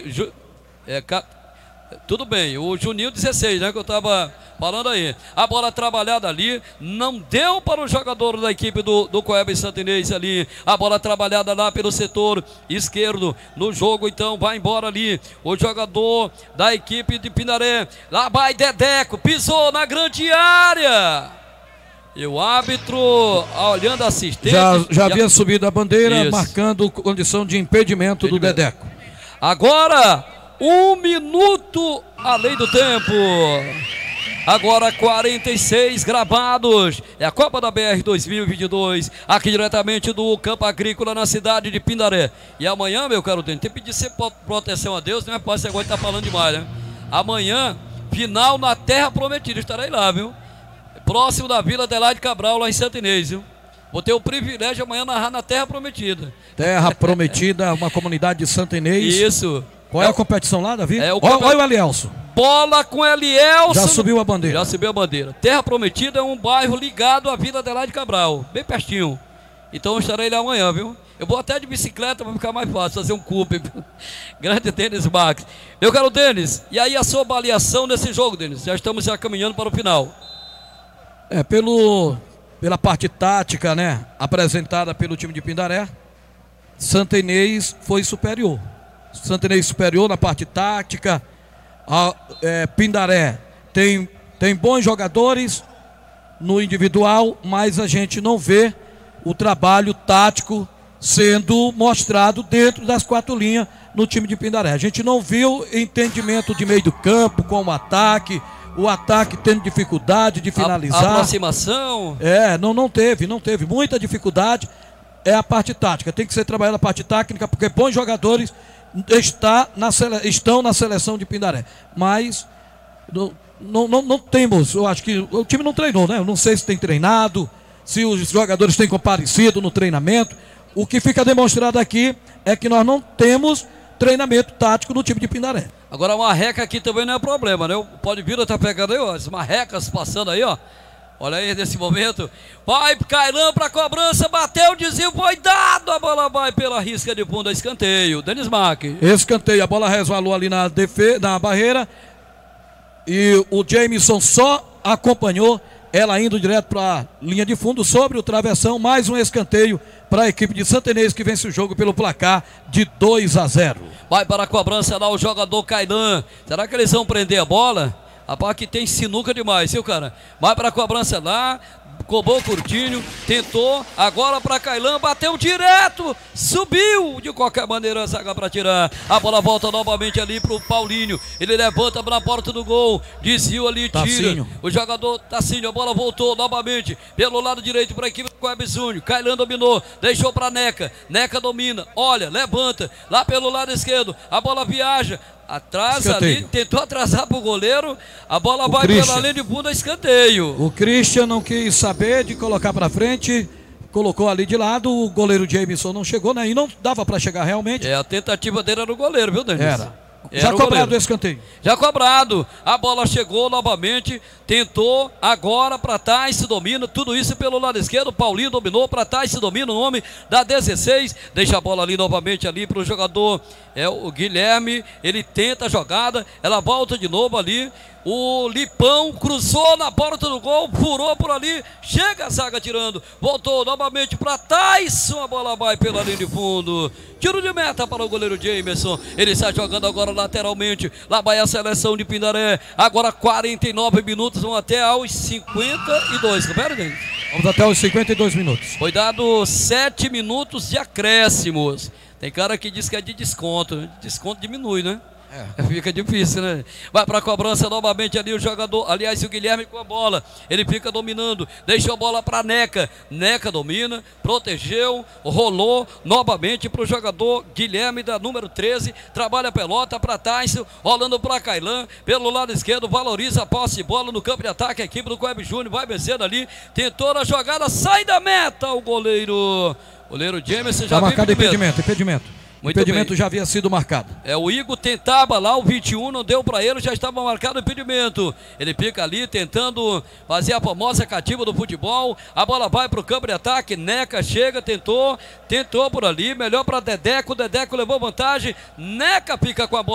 Tudo bem, o Juninho 16, né, que eu estava falando aí. A bola trabalhada ali, não deu para o jogador da equipe do Coeb Santa Inês ali. A bola trabalhada lá pelo setor esquerdo no jogo, então vai embora ali o jogador da equipe de Pindaré. Lá vai Dedeco, pisou na grande área. E o árbitro, olhando a assistente... Já havia subido a bandeira, isso, marcando condição de impedimento do Dedeco. Agora, 1 minuto além do tempo. Agora 46 gravados. É a Copa da BR 2022, aqui diretamente do Campo Agrícola na cidade de Pindaré. E amanhã, meu caro Dente, tem que pedir proteção a Deus, né? Pode ser agora que tá falando demais, né? Amanhã, final na Terra Prometida. Estarei lá, viu? Próximo da Vila Adelaide Cabral, lá em Santa Inês, viu? Vou ter o privilégio amanhã narrar na Terra Prometida. Terra Prometida, uma comunidade de Santa Inês. Isso. Qual é a competição lá, Davi? Olha o Elielson. Bola com Elielson. Já subiu a bandeira. Já subiu a bandeira. Terra Prometida é um bairro ligado à Vila Adelaide Cabral, bem pertinho. Então eu estarei lá amanhã, viu? Eu vou até de bicicleta para ficar mais fácil, fazer um cupe. Grande Denis Max. Meu caro Denis, e aí a sua avaliação nesse jogo, Denis? Já estamos caminhando para o final. Pela parte tática, né, apresentada pelo time de Pindaré, Santa Inês foi superior. Santa Inês superior na parte tática. Pindaré tem bons jogadores no individual, mas a gente não vê o trabalho tático sendo mostrado dentro das 4 linhas no time de Pindaré. A gente não viu entendimento de meio do campo com o ataque tendo dificuldade de finalizar. A aproximação. Não teve muita dificuldade. É a parte tática, tem que ser trabalhada a parte técnica, porque bons jogadores estão na seleção de Pindaré, mas não temos, eu acho que o time não treinou, né? Eu não sei se tem treinado, se os jogadores têm comparecido no treinamento. O que fica demonstrado aqui é que nós não temos treinamento tático no time de Pindaré. Agora a marreca aqui também não é problema, né? Pode vir, tá pegando aí, ó, as marrecas passando aí, ó. Olha aí nesse momento. Vai Cailã para cobrança, bateu o desvio, foi dado, a bola vai pela risca de fundo, escanteio. Denis Mack. Escanteio, a bola resvalou ali na barreira e o Jameson só acompanhou ela indo direto para a linha de fundo sobre o travessão. Mais um escanteio para a equipe de Santa Inês, que vence o jogo pelo placar de 2-0. Vai para a cobrança lá o jogador Cailã. Será que eles vão prender a bola? Rapaz, aqui tem sinuca demais, viu, cara? Vai para a cobrança lá, cobrou o Curtinho, tentou, agora para Cailã, bateu direto, subiu, de qualquer maneira a zaga para tirar. A bola volta novamente ali pro Paulinho, ele levanta na porta do gol, desviou ali, tira. Tacinho. O jogador Tacinho, a bola voltou novamente pelo lado direito para a equipe do Coeb Júnior. Cailã dominou, deixou para Neca, Neca domina, olha, levanta, lá pelo lado esquerdo, a bola viaja, atrasa ali, tentou atrasar pro goleiro, a bola vai pela linha de fundo, escanteio. O Christian não quis saber de colocar para frente, colocou ali de lado, o goleiro Jameson não chegou, né? E não dava para chegar realmente. A tentativa dele era o goleiro, viu, Denis? Era já cobrado o escanteio. Já cobrado. A bola chegou novamente. Tentou. Agora para Tais, domina. Tudo isso pelo lado esquerdo. Paulinho dominou. Para Tais, domina o nome da 16. Deixa a bola ali novamente ali para o jogador. O Guilherme. Ele tenta a jogada. Ela volta de novo ali. O Lipão cruzou na porta do gol, furou por ali, chega a zaga tirando, voltou novamente para Tyson, a bola vai pela linha de fundo, tiro de meta para o goleiro Jameson, ele está jogando agora lateralmente, lá vai a seleção de Pindaré, agora 49 minutos, vão até aos 52, confere, gente? Vamos até aos 52 minutos. Foi dado 7 minutos de acréscimos, tem cara que diz que é de desconto, né? Desconto diminui, né? Fica difícil, né? Vai para a cobrança novamente ali o jogador, aliás o Guilherme com a bola, ele fica dominando, deixou a bola para Neca, Neca domina, protegeu, rolou novamente para o jogador Guilherme da número 13, trabalha a pelota para Tyson, rolando para Cailã, pelo lado esquerdo, valoriza a posse de bola no campo de ataque, a equipe do Coeb Júnior vai vencendo ali, tentou a jogada, sai da meta o goleiro Jameson já marcado impedimento. O impedimento já havia sido marcado. O Igor tentava lá, o 21 não deu para ele, já estava marcado o impedimento. Ele fica ali tentando fazer a famosa cativa do futebol. A bola vai para o campo de ataque. Neca chega, tentou por ali. Melhor para Dedeco. Dedeco levou vantagem. Neca fica com a bola.